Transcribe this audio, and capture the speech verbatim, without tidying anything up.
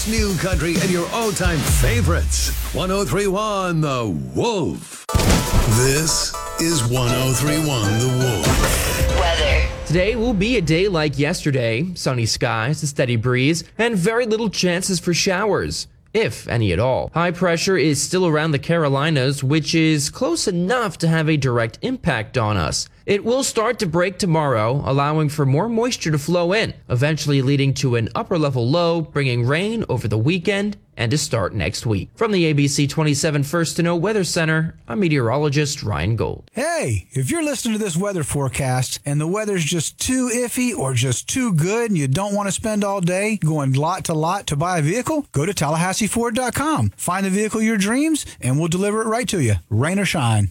new country, and your all-time favorites. ten thirty-one The Wolf. This is ten thirty-one The Wolf. Weather. Today will be a day like yesterday. Sunny skies, a steady breeze, and very little chances for showers, if any at all. High pressure is still around the Carolinas, which is close enough to have a direct impact on us. It will start to break tomorrow, allowing for more moisture to flow in, eventually leading to an upper-level low, bringing rain over the weekend and to start next week. From the A B C twenty-seven First to Know Weather Center, I'm meteorologist Ryan Gold. Hey, if you're listening to this weather forecast and the weather's just too iffy or just too good and you don't want to spend all day going lot to lot to buy a vehicle, go to Tallahassee Ford dot com. Find the vehicle of your dreams and we'll deliver it right to you, rain or shine.